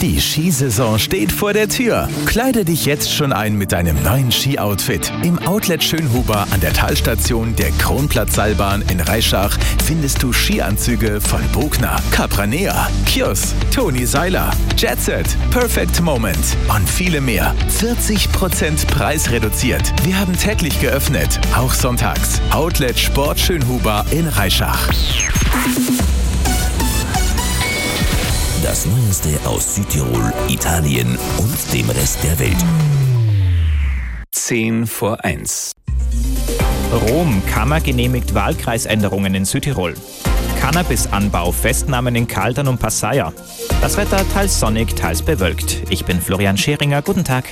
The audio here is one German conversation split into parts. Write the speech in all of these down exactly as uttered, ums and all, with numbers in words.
Die Skisaison steht vor der Tür. Kleide dich jetzt schon ein mit deinem neuen Ski-Outfit. Im Outlet Schönhuber an der Talstation der Kronplatz-Seilbahn in Reischach findest du Skianzüge von Bogner, Capranea, Kjos, Toni Seiler, Jetset, Perfect Moment und viele mehr. vierzig Prozent Preis reduziert. Wir haben täglich geöffnet, auch sonntags. Outlet Sport Schönhuber in Reischach. Das Neueste aus Südtirol, Italien und dem Rest der Welt. zehn vor eins. Rom, Kammer genehmigt Wahlkreisänderungen in Südtirol. Cannabisanbau, Festnahmen in Kaldern und Passaia. Das Wetter teils sonnig, teils bewölkt. Ich bin Florian Scheringer, guten Tag.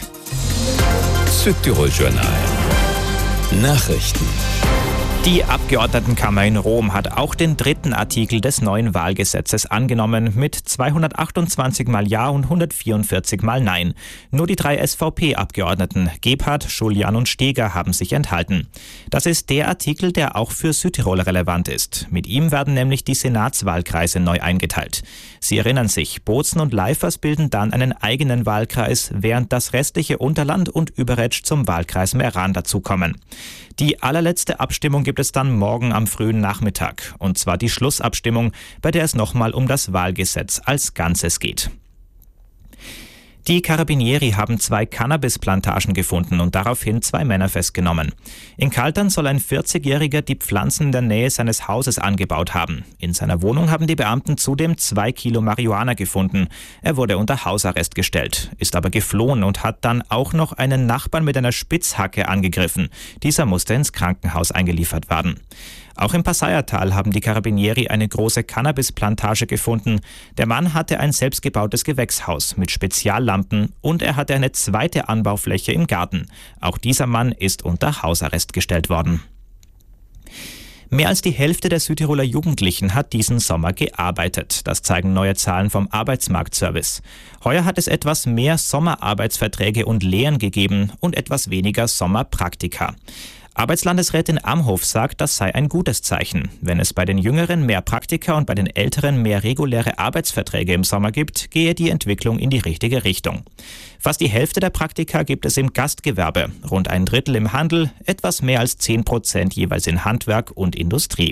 Südtirol Journal. Nachrichten. Die Abgeordnetenkammer in Rom hat auch den dritten Artikel des neuen Wahlgesetzes angenommen, mit zweihundertachtundzwanzig Mal Ja und hundertvierundvierzig Mal Nein. Nur die drei S V P-Abgeordneten Gebhardt, Schuljan und Steger haben sich enthalten. Das ist der Artikel, der auch für Südtirol relevant ist. Mit ihm werden nämlich die Senatswahlkreise neu eingeteilt. Sie erinnern sich, Bozen und Leifers bilden dann einen eigenen Wahlkreis, während das restliche Unterland und Überetsch zum Wahlkreis Meran dazukommen. Die allerletzte Abstimmung gibt es dann morgen am frühen Nachmittag. Und zwar die Schlussabstimmung, bei der es nochmal um das Wahlgesetz als Ganzes geht. Die Carabinieri haben zwei Cannabisplantagen gefunden und daraufhin zwei Männer festgenommen. In Kaldern soll ein vierzigjähriger die Pflanzen in der Nähe seines Hauses angebaut haben. In seiner Wohnung haben die Beamten zudem zwei Kilo Marihuana gefunden. Er wurde unter Hausarrest gestellt, ist aber geflohen und hat dann auch noch einen Nachbarn mit einer Spitzhacke angegriffen. Dieser musste ins Krankenhaus eingeliefert werden. Auch im Passaiertal haben die Carabinieri eine große Cannabisplantage gefunden. Der Mann hatte ein selbstgebautes Gewächshaus mit Speziallampen und er hatte eine zweite Anbaufläche im Garten. Auch dieser Mann ist unter Hausarrest gestellt worden. Mehr als die Hälfte der Südtiroler Jugendlichen hat diesen Sommer gearbeitet. Das zeigen neue Zahlen vom Arbeitsmarktservice. Heuer hat es etwas mehr Sommerarbeitsverträge und Lehren gegeben und etwas weniger Sommerpraktika. Arbeitslandesrätin Amhof sagt, das sei ein gutes Zeichen. Wenn es bei den Jüngeren mehr Praktika und bei den Älteren mehr reguläre Arbeitsverträge im Sommer gibt, gehe die Entwicklung in die richtige Richtung. Fast die Hälfte der Praktika gibt es im Gastgewerbe, rund ein Drittel im Handel, etwas mehr als zehn Prozent jeweils in Handwerk und Industrie.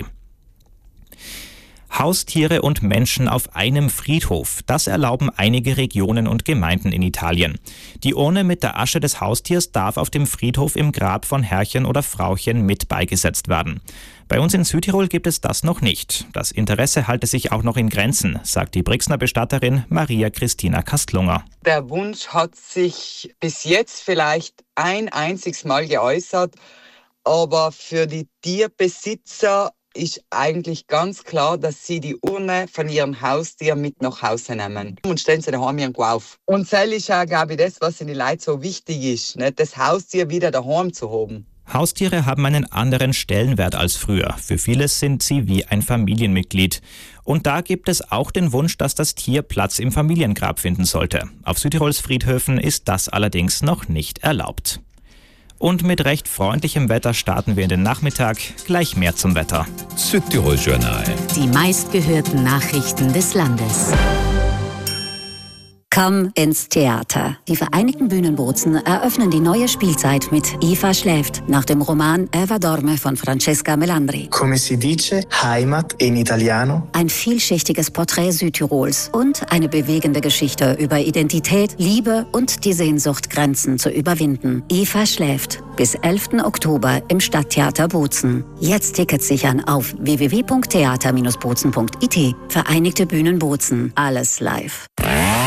Haustiere und Menschen auf einem Friedhof. Das erlauben einige Regionen und Gemeinden in Italien. Die Urne mit der Asche des Haustiers darf auf dem Friedhof im Grab von Herrchen oder Frauchen mit beigesetzt werden. Bei uns in Südtirol gibt es das noch nicht. Das Interesse halte sich auch noch in Grenzen, sagt die Brixner Bestatterin Maria Christina Kastlunger. Der Wunsch hat sich bis jetzt vielleicht ein einziges Mal geäußert, aber für die Tierbesitzer ist eigentlich ganz klar, dass sie die Urne von ihrem Haustier mit nach Hause nehmen und stellen sie daheim irgendwo auf. Und das ist auch, glaube ich, das, was in den Leuten so wichtig ist, nicht? Das Haustier wieder daheim zu haben. Haustiere haben einen anderen Stellenwert als früher. Für viele sind sie wie ein Familienmitglied. Und da gibt es auch den Wunsch, dass das Tier Platz im Familiengrab finden sollte. Auf Südtirols Friedhöfen ist das allerdings noch nicht erlaubt. Und mit recht freundlichem Wetter starten wir in den Nachmittag. Gleich mehr zum Wetter. Südtirol Journal. Die meistgehörten Nachrichten des Landes. Komm ins Theater. Die Vereinigten Bühnen Bozen eröffnen die neue Spielzeit mit Eva schläft, nach dem Roman Eva dorme von Francesca Melandri. Come si dice, Heimat in Italiano. Ein vielschichtiges Porträt Südtirols und eine bewegende Geschichte über Identität, Liebe und die Sehnsucht, Grenzen zu überwinden. Eva schläft. Bis elften Oktober im Stadttheater Bozen. Jetzt Tickets sichern auf w w w punkt theater Bindestrich bozen punkt i t. Vereinigte Bühnen Bozen. Alles live.